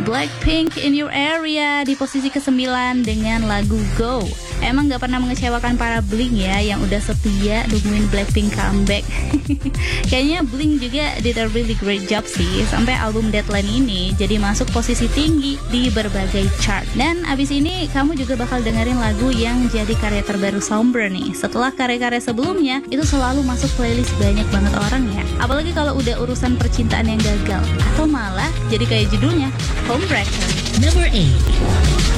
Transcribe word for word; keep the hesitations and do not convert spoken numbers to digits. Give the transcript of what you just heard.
Blackpink in your area di posisi kesembilan dengan lagu Go. Emang gak pernah mengecewakan para Blink ya yang udah setia nungguin Blackpink comeback. Kayaknya Blink juga did a really great job sih sampai album Deadline ini jadi masuk posisi tinggi di berbagai chart. Dan abis ini kamu juga bakal dengerin lagu yang jadi karya terbaru Sombra nih. Setelah karya-karya sebelumnya itu selalu masuk playlist banyak banget orang ya. Apalagi kalau udah urusan percintaan yang gagal atau malah jadi kayak judulnya Homebreaker. Number eight.